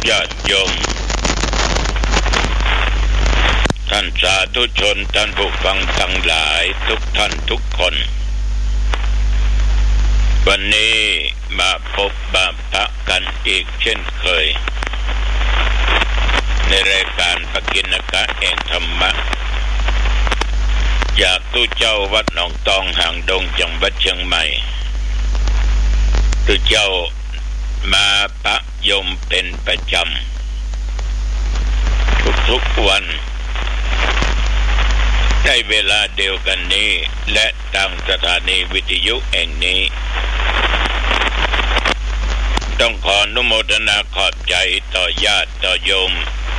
ญาติโยมท่านสาธุชนท่านผู้ฟังทั้งหลายทุกท่านทุกคนวันนี้มาพบปะกันอีกเช่นเคยในรายการปกิณกะแห่งธรรมะจากตู้เจ้าวัดหนองตองหางดงจังหวัดเชียงใหม่ตู้เจ้ามาปะยมเป็นประจำทุกวันในเวลาเดียวกันนี้และทางสถานีวิทยุแห่งนี้ต้องขออนุโมทนาขอบใจต่อญาติต่อโยม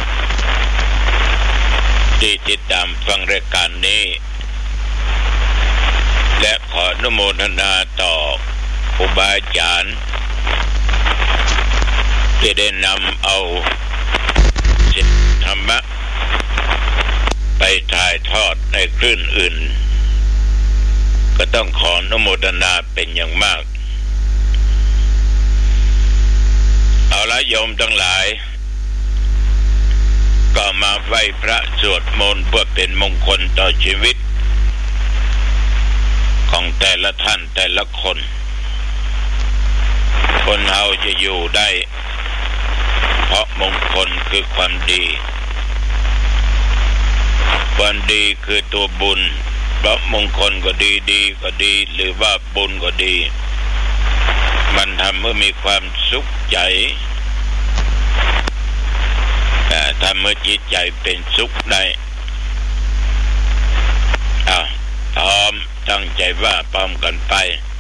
ที่ติดตามฟังรายการนี้และขออนุโมทนาต่อครูบาอาจารย์ที่ได้นำเอาศีลธรรมะไปถ่ายทอดในคลื่นอื่นก็ต้องขออนุโมทนาเป็นอย่างมากเอาละโยมทั้งหลายก็มาไหว้พระสวดมนต์เพื่อเป็นมงคลต่อชีวิตของแต่ละท่านแต่ละคนคนเราจะอยู่ได้เพราะมงคลคือความดีความดีคือตัวบุญเพราะมงคลก็ดีก็ดีหรือว่าบุญก็ดีมันทำให้มีความสุขใจทำให้จิตใจเป็นสุขได้พร้อมตั้งใจว่าพร้อมกันไป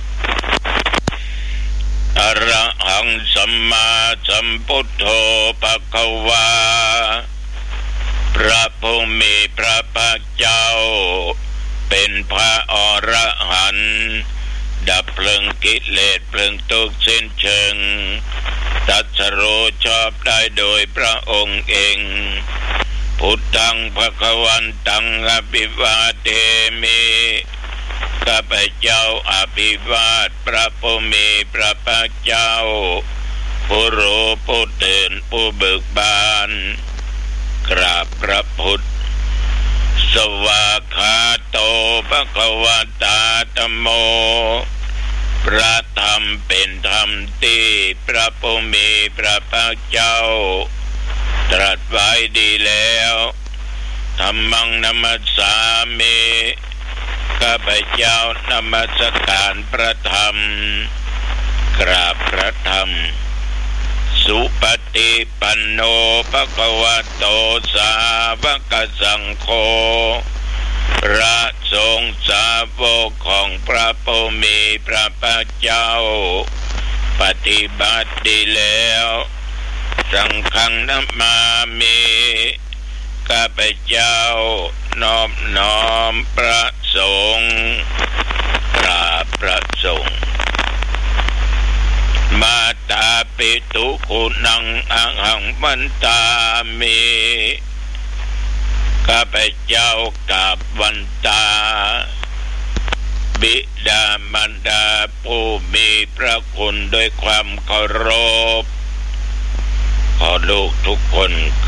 อะระหังสัมมาสัมพุทโธภควาพระผู้มีพระภาคเจ้าเป็นพระอรหันต์ดับเพลิงกิเลสเพลิงทุกข์สิ้นเชิงตรัสรู้ชอบได้โดยพระองค์เองพุทธังภควันตังอภิวาเทมิข้าพเจ้าอภิวาทพระผู้มีพระภาคเจ้าผู้รู้ผู้ตื่นผู้เบิกบานกราบพระพุทธสวากขาโตภควตาธัมโมพระธรรมเป็นธรรมที่พระผู้มีพระภาคเจ้าตรัสไว้ดีแล้วธัมมังนัมสสามิข้าพเจ้านมัสการพระธรรมกราบพระธรรมสุปฏิปันโนภควโตสาวกสังโฆพระสงฆ์สาวกของพระผู้มีพระภาคเจ้าปฏิบัติดีแล้วสังฆังนัมมามิข้าพเจ้านอบน้อมพระสงฆ์กราบพระสงฆ์มาตาปิตุคุณังอังหังมันตามิข้าพเจ้ากราบวันตาบิดามารดาผู้มีพระคุณด้วยความเคารพขอลูกทุกคน